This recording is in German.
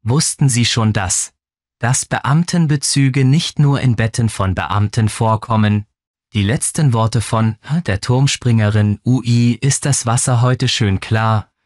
Wussten Sie schon dass Beamtenbezüge nicht nur in Betten von Beamten vorkommen? Die letzten Worte von der Turmspringerin Ui, ist das Wasser heute schön klar?